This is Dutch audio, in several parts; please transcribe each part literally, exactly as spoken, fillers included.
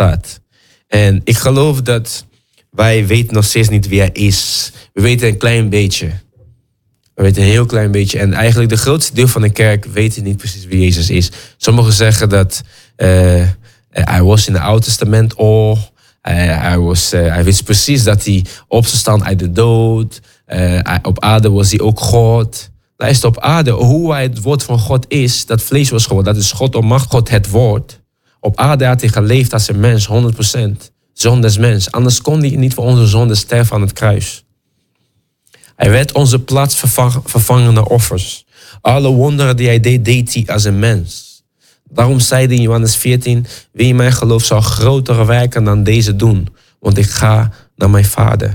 bestaat. En ik geloof dat wij weten nog steeds niet wie hij is. We weten een klein beetje. We weten een heel klein beetje. En eigenlijk de grootste deel van de kerk weet niet precies wie Jezus is. Sommigen zeggen dat uh, hij was in het Oude Testament al. Hij, hij, was, uh, hij wist precies dat hij op zou staan uit de dood. Uh, hij, op aarde was hij ook God. Luister, op aarde, hoe hij het woord van God is, dat vlees was geworden. Dat is God op macht, God het woord. Op aarde had hij geleefd als een mens, honderd procent. Zondesmens. Anders kon hij niet voor onze zonde sterven aan het kruis. Hij werd onze plaats vervangende offers. Alle wonderen die hij deed, deed hij als een mens. Daarom zei hij in Johannes veertien, wie in mij gelooft zal grotere werken dan deze doen. Want ik ga naar mijn Vader.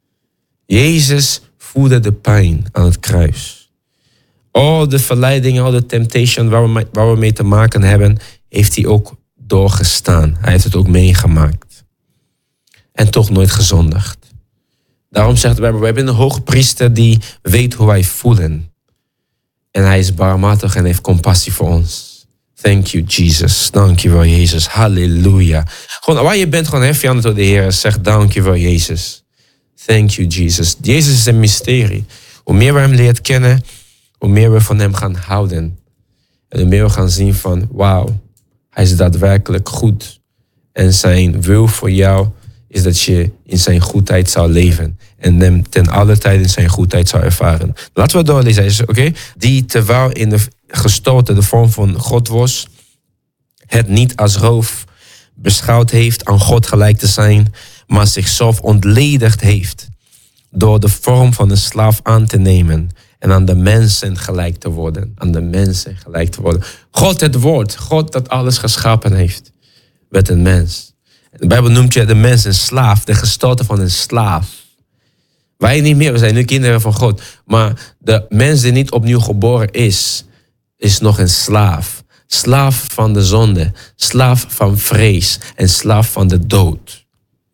Jezus voelde de pijn aan het kruis. Al de verleidingen, al de temptation waar we, mee, waar we mee te maken hebben, heeft hij ook doorgestaan. Hij heeft het ook meegemaakt. En toch nooit gezondigd. Daarom zegt de Bijbel, we hebben een hoge priester die weet hoe wij voelen. En hij is barmhartig en heeft compassie voor ons. Thank you, Jesus. Dank je wel, Jezus. Halleluja. Gewoon waar je bent, gewoon hef je handen tot de Heer. Zeg dank je wel, Jezus. Thank you, Jesus. Jezus is een mysterie. Hoe meer we hem leert kennen, hoe meer we van hem gaan houden. En hoe meer we gaan zien van, wauw, hij is daadwerkelijk goed. En zijn wil voor jou is dat je in zijn goedheid zou leven. En hem ten alle tijde in zijn goedheid zou ervaren. Laten we doorlezen. Hij zegt, oké, die terwijl in de gestalte de vorm van God was, het niet als roof beschouwd heeft aan God gelijk te zijn, maar zichzelf ontledigd heeft door de vorm van een slaaf aan te nemen en aan de mensen gelijk te worden. Aan de mensen gelijk te worden. God het woord, God dat alles geschapen heeft, werd een mens. De Bijbel noemt je de mens een slaaf, de gestalte van een slaaf. Wij niet meer, we zijn nu kinderen van God. Maar de mens die niet opnieuw geboren is, is nog een slaaf. Slaaf van de zonde, slaaf van vrees en slaaf van de dood.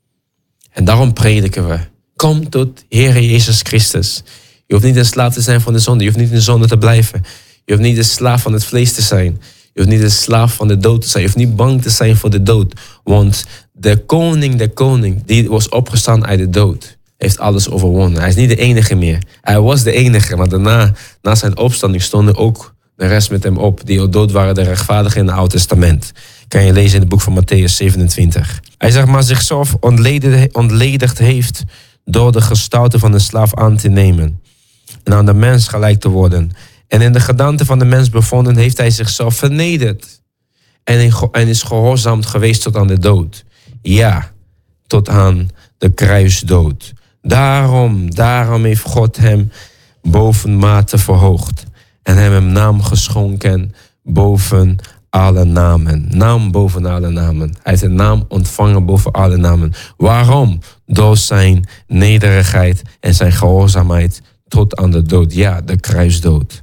En daarom prediken we. Kom tot Heere Jezus Christus. Je hoeft niet een slaaf te zijn van de zonde. Je hoeft niet in de zonde te blijven. Je hoeft niet een slaaf van het vlees te zijn. Je hoeft niet een slaaf van de dood te zijn. Je hoeft niet bang te zijn voor de dood. Want de koning, de koning, die was opgestaan uit de dood, heeft alles overwonnen. Hij is niet de enige meer. Hij was de enige, maar daarna, na zijn opstanding, stonden ook de rest met hem op. Die dood waren de rechtvaardigen in het Oude Testament. Kan je lezen in het boek van Mattheüs zevenentwintig. Hij zegt maar zichzelf ontledigd heeft door de gestalte van een slaaf aan te nemen. En aan de mens gelijk te worden. En in de gedaante van de mens bevonden heeft hij zichzelf vernederd. En is gehoorzaamd geweest tot aan de dood. Ja, tot aan de kruisdood. Daarom, daarom heeft God hem bovenmate verhoogd. En hem een naam geschonken boven alle namen. Naam boven alle namen. Hij heeft een naam ontvangen boven alle namen. Waarom? Door zijn nederigheid en zijn gehoorzaamheid tot aan de dood. Ja, de kruisdood.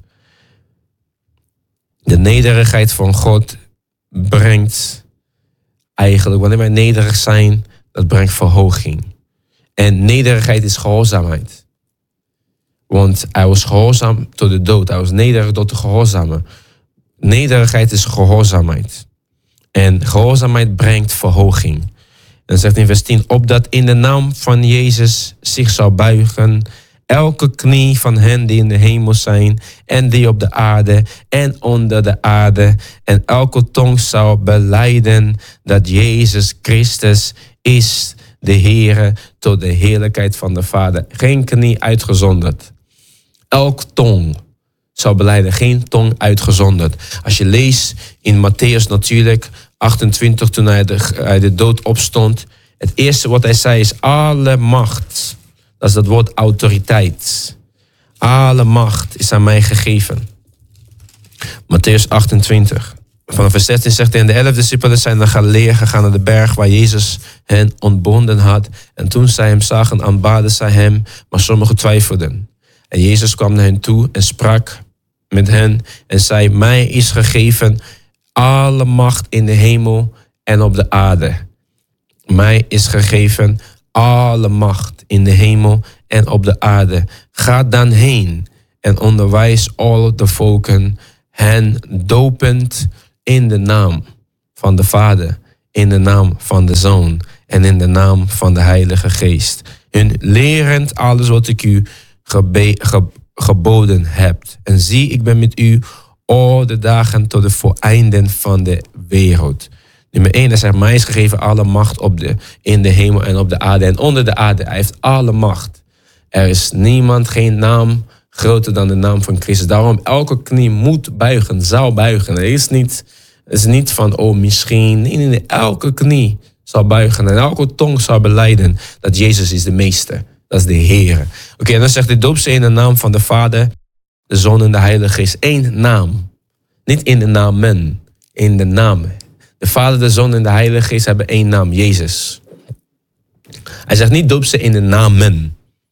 De nederigheid van God brengt eigenlijk, wanneer wij nederig zijn, dat brengt verhoging. En nederigheid is gehoorzaamheid. Want hij was gehoorzaam tot de dood. Hij was nederig tot de gehoorzamen. Nederigheid is gehoorzaamheid. En gehoorzaamheid brengt verhoging. En dan zegt in vers tien, opdat in de naam van Jezus zich zou buigen elke knie van hen die in de hemel zijn en die op de aarde en onder de aarde. En elke tong zou belijden dat Jezus Christus is de Heere tot de heerlijkheid van de Vader. Geen knie uitgezonderd. Elk tong zou belijden, geen tong uitgezonderd. Als je leest in Mattheüs natuurlijk, achtentwintig, toen hij de, hij de dood opstond. Het eerste wat hij zei is alle macht. Dat is dat woord autoriteit. Alle macht is aan mij gegeven. Mattheüs achtentwintig. Vanaf vers zestien zegt hij, en de elf discipelen zijn naar Galilea gegaan naar de berg waar Jezus hen ontbonden had. En toen zij hem zagen, aanbaden zij hem, maar sommigen twijfelden. En Jezus kwam naar hen toe en sprak met hen en zei, mij is gegeven alle macht in de hemel en op de aarde. Mij is gegeven alle macht in de hemel en op de aarde. Ga dan heen en onderwijs al de volken, hen dopend in de naam van de Vader, in de naam van de Zoon en in de naam van de Heilige Geest. Hun lerend alles wat ik u gebe- ge- geboden heb. En zie, ik ben met u al de dagen tot de voleinden van de wereld. Nummer één, hij zegt, mij is gegeven alle macht op de, in de hemel en op de aarde en onder de aarde. Hij heeft alle macht. Er is niemand, geen naam groter dan de naam van Christus. Daarom elke knie moet buigen, zal buigen. Er is niet, het is niet van, oh misschien. Nee, nee, nee, elke knie zal buigen en elke tong zal belijden dat Jezus is de meeste. Dat is de Heer. Oké, okay, en dan zegt hij, doop ze in de naam van de Vader, de Zoon en de Heilige Geest. Eén naam. Niet in de namen, in de naam. De Vader, de Zoon en de Heilige Geest hebben één naam, Jezus. Hij zegt niet doop ze in de namen.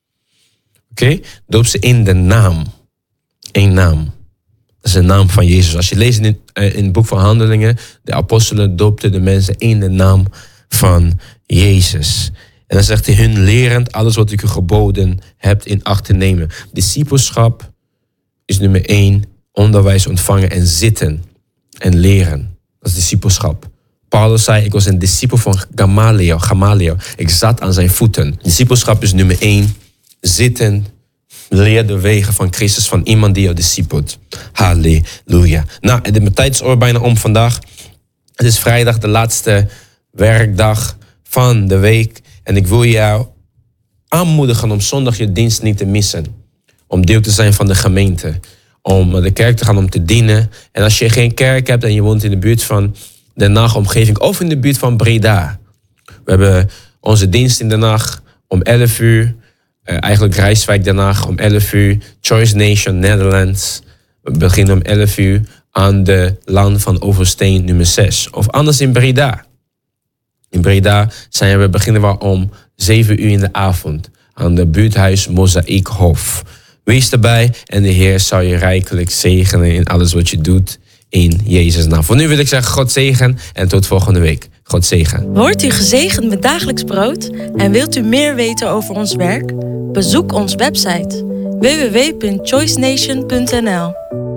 Oké, okay? Doop ze in de naam. Eén naam. Dat is de naam van Jezus. Als je leest in, in het boek van Handelingen, de apostelen doopten de mensen in de naam van Jezus. En dan zegt hij, hun lerend alles wat ik u geboden heb in acht te nemen. Discipelschap is nummer één, onderwijs ontvangen en zitten en leren. Dat is discipelschap. Paulus zei, ik was een discipel van Gamaliel. Gamaliel. Ik zat aan zijn voeten. Discipelschap is nummer één. Zitten, leer de wegen van Christus, van iemand die jou discipelt. Halleluja. Nou, de tijd is al bijna om vandaag. Het is vrijdag, de laatste werkdag van de week. En ik wil jou aanmoedigen om zondag je dienst niet te missen. Om deel te zijn van de gemeente. Om de kerk te gaan, om te dienen. En als je geen kerk hebt en je woont in de buurt van Den Haag omgeving of in de buurt van Breda. We hebben onze dienst in Den Haag om elf uur. Uh, eigenlijk Rijswijk Den Haag om elf uur. Choice Nation Netherlands. We beginnen om elf uur aan de Laan van Oversteen nummer zes. Of anders in Breda. In Breda zijn we, beginnen we om zeven uur in de avond. Aan de buurthuis Mozaïekhof. Wees erbij en de Heer zal je rijkelijk zegenen in alles wat je doet in Jezus' naam. Voor nu wil ik zeggen God zegen en tot volgende week. God zegen. Wordt u gezegend met dagelijks brood en wilt u meer weten over ons werk? Bezoek onze website w w w punt choice nation punt n l.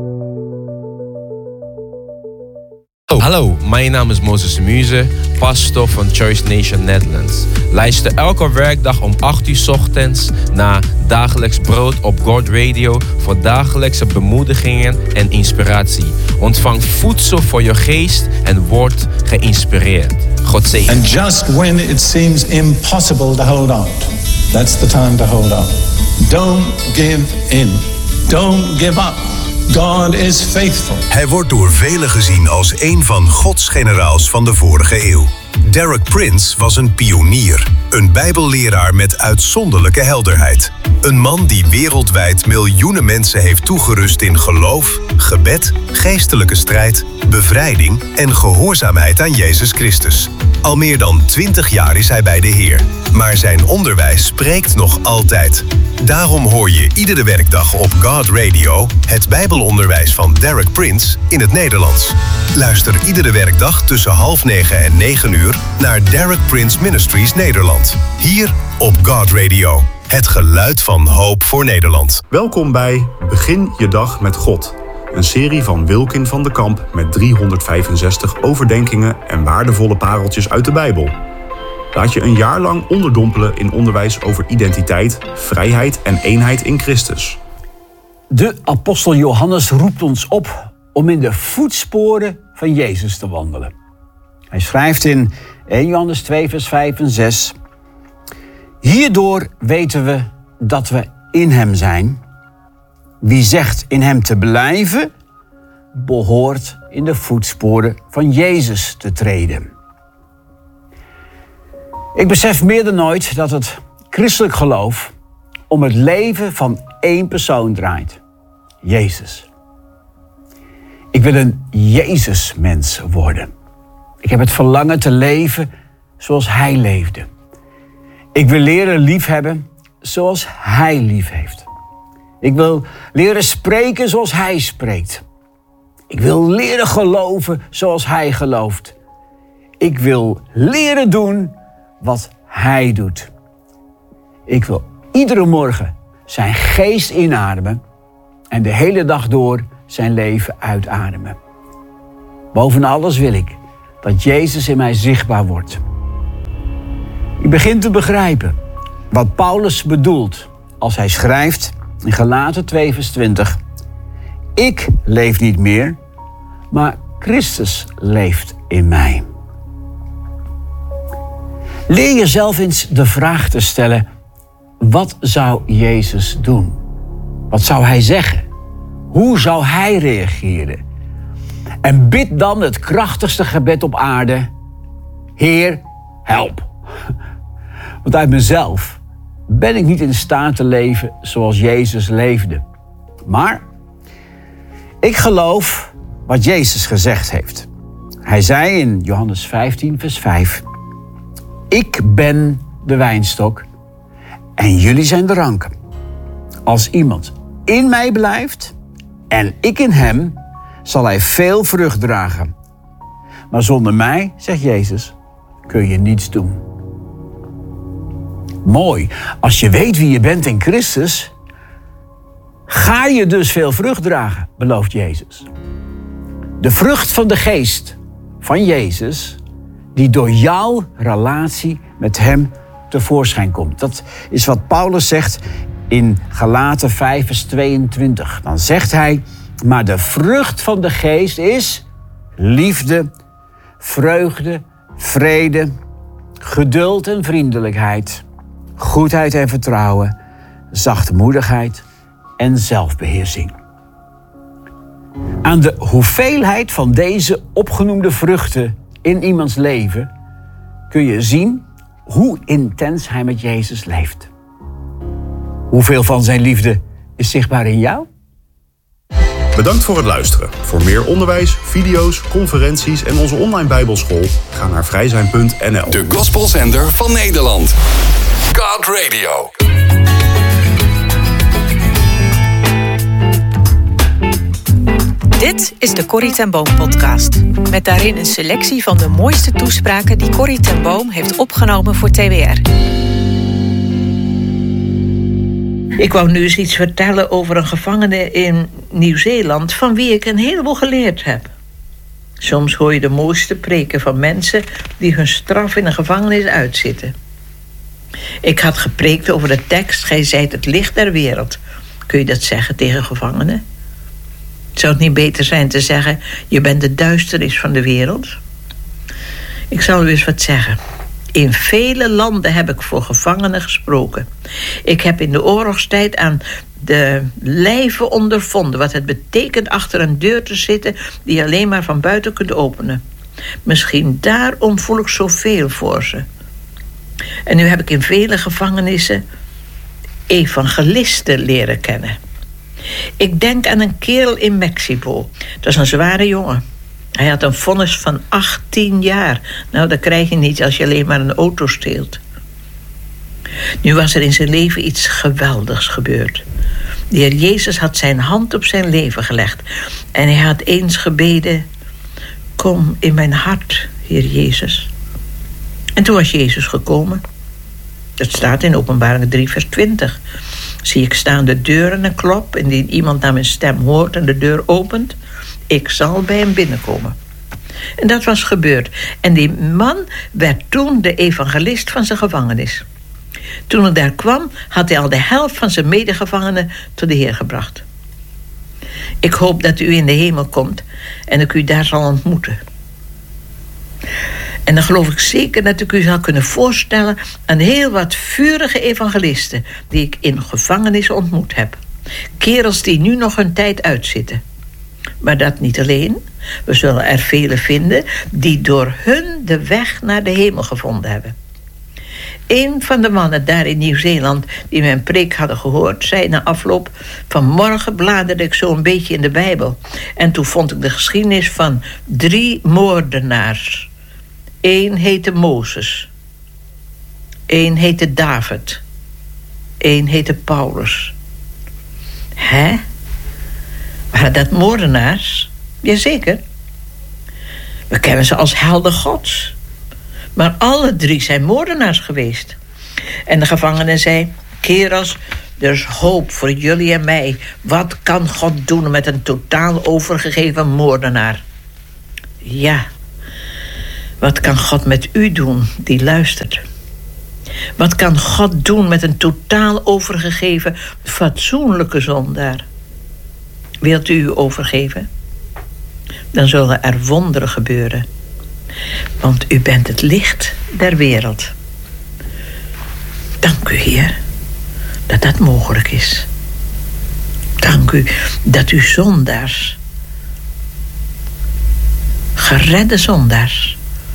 Oh, hallo, mijn naam is Moses de Muze, pastor van Choice Nation Netherlands. Luister elke werkdag om acht uur 's ochtends naar Dagelijks Brood op God Radio voor dagelijkse bemoedigingen en inspiratie. Ontvang voedsel voor je geest en word geïnspireerd. God zegen. And just when it seems impossible to hold on, that's the time to hold on. Don't give in. Don't give up. God is faithful. Hij wordt door velen gezien als een van Gods generaals van de vorige eeuw. Derek Prince was een pionier, een bijbelleraar met uitzonderlijke helderheid. Een man die wereldwijd miljoenen mensen heeft toegerust in geloof, gebed, geestelijke strijd, bevrijding en gehoorzaamheid aan Jezus Christus. Al meer dan twintig jaar is hij bij de Heer, maar zijn onderwijs spreekt nog altijd. Daarom hoor je iedere werkdag op God Radio het Bijbelonderwijs van Derek Prince in het Nederlands. Luister iedere werkdag tussen half negen en negen uur naar Derek Prince Ministries Nederland. Hier op God Radio, het geluid van hoop voor Nederland. Welkom bij Begin je dag met God. Een serie van Wilkin van de Kamp met driehonderdvijfenzestig overdenkingen en waardevolle pareltjes uit de Bijbel. Laat je een jaar lang onderdompelen in onderwijs over identiteit, vrijheid en eenheid in Christus. De apostel Johannes roept ons op om in de voetsporen van Jezus te wandelen. Hij schrijft in eerste Johannes twee vers vijf en zes... Hierdoor weten we dat we in hem zijn. Wie zegt in hem te blijven, behoort in de voetsporen van Jezus te treden. Ik besef meer dan ooit dat het christelijk geloof om het leven van één persoon draait. Jezus. Ik wil een Jezus-mens worden. Ik heb het verlangen te leven zoals hij leefde. Ik wil leren liefhebben zoals hij lief heeft. Ik wil leren spreken zoals hij spreekt. Ik wil leren geloven zoals hij gelooft. Ik wil leren doen wat hij doet. Ik wil iedere morgen zijn geest inademen en de hele dag door zijn leven uitademen. Boven alles wil ik dat Jezus in mij zichtbaar wordt. Ik begin te begrijpen wat Paulus bedoelt als hij schrijft in Galaten twee vers twintig. Ik leef niet meer, maar Christus leeft in mij. Leer jezelf eens de vraag te stellen: wat zou Jezus doen? Wat zou hij zeggen? Hoe zou hij reageren? En bid dan het krachtigste gebed op aarde: Heer, help. Want uit mezelf ben ik niet in staat te leven zoals Jezus leefde. Maar ik geloof wat Jezus gezegd heeft. Hij zei in Johannes vijftien vers vijf: Ik ben de wijnstok en jullie zijn de ranken. Als iemand in mij blijft en ik in hem, zal hij veel vrucht dragen. Maar zonder mij, zegt Jezus, kun je niets doen. Mooi, als je weet wie je bent in Christus, ga je dus veel vrucht dragen, belooft Jezus. De vrucht van de geest van Jezus, die door jouw relatie met hem tevoorschijn komt. Dat is wat Paulus zegt in Galaten vijf vers tweeëntwintig. Dan zegt hij: maar de vrucht van de geest is liefde, vreugde, vrede, geduld en vriendelijkheid, goedheid en vertrouwen, zachtmoedigheid en zelfbeheersing. Aan de hoeveelheid van deze opgenoemde vruchten in iemands leven kun je zien hoe intens hij met Jezus leeft. Hoeveel van zijn liefde is zichtbaar in jou? Bedankt voor het luisteren. Voor meer onderwijs, video's, conferenties en onze online bijbelschool ga naar vrijzijn punt n l. De gospelzender van Nederland. God Radio. Dit is de Corrie ten Boom podcast. Met daarin een selectie van de mooiste toespraken die Corrie ten Boom heeft opgenomen voor T W R. Ik wou nu eens iets vertellen over een gevangene in Nieuw-Zeeland van wie ik een heleboel geleerd heb. Soms hoor je de mooiste preken van mensen die hun straf in een gevangenis uitzitten. Ik had gepreekt over de tekst: gij zijt het licht der wereld. Kun je dat zeggen tegen gevangenen? Zou het niet beter zijn te zeggen: je bent de duisternis van de wereld? Ik zal u eens wat zeggen. In vele landen heb ik voor gevangenen gesproken. Ik heb in de oorlogstijd aan de lijve ondervonden wat het betekent achter een deur te zitten die je alleen maar van buiten kunt openen. Misschien daarom voel ik zoveel voor ze. En nu heb ik in vele gevangenissen evangelisten leren kennen. Ik denk aan een kerel in Mexico. Dat is een zware jongen. Hij had een vonnis van achttien jaar. Nou, dat krijg je niet als je alleen maar een auto steelt. Nu was er in zijn leven iets geweldigs gebeurd. De Heer Jezus had zijn hand op zijn leven gelegd. En hij had eens gebeden: kom in mijn hart, Heer Jezus. En toen was Jezus gekomen. Dat staat in Openbaring drie vers twintig. Zie ik staan de deuren en klop. Indien iemand naar mijn stem hoort en de deur opent, ik zal bij hem binnenkomen. En dat was gebeurd. En die man werd toen de evangelist van zijn gevangenis. Toen hij daar kwam, had hij al de helft van zijn medegevangenen tot de Heer gebracht. Ik hoop dat u in de hemel komt en ik u daar zal ontmoeten. En dan geloof ik zeker dat ik u zal kunnen voorstellen aan heel wat vurige evangelisten die ik in gevangenissen ontmoet heb. Kerels die nu nog hun tijd uitzitten. Maar dat niet alleen. We zullen er vele vinden die door hun de weg naar de hemel gevonden hebben. Een van de mannen daar in Nieuw-Zeeland die mijn preek hadden gehoord, zei na afloop: vanmorgen bladerde ik zo een beetje in de Bijbel. En toen vond ik de geschiedenis van drie moordenaars. Eén heette Mozes. Eén heette David. Eén heette Paulus. Hè? Waren dat moordenaars? Jazeker. We kennen ze als helden Gods. Maar alle drie zijn moordenaars geweest. En de gevangene zei: kerels, er is hoop voor jullie en mij. Wat kan God doen met een totaal overgegeven moordenaar? Ja. Wat kan God met u doen die luistert? Wat kan God doen met een totaal overgegeven, fatsoenlijke zondaar? Wilt u u overgeven? Dan zullen er wonderen gebeuren. Want u bent het licht der wereld. Dank u, Heer, dat dat mogelijk is. Dank u dat u zondaars, geredde zondaars,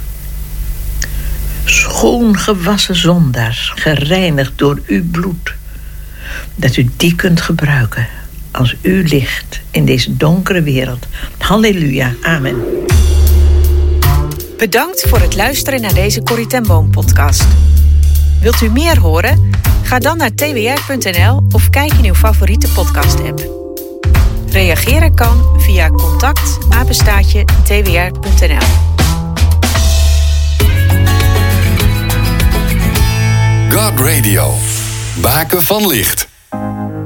schoongewassen zondaars, gereinigd door uw bloed, dat u die kunt gebruiken als uw licht in deze donkere wereld. Halleluja, amen. Bedankt voor het luisteren naar deze Corrie ten Boom podcast. Wilt u meer horen? Ga dan naar t w r punt n l of kijk in uw favoriete podcast-app. Reageren kan via contact apenstaartje t w r punt n l. God Radio. Baken van licht.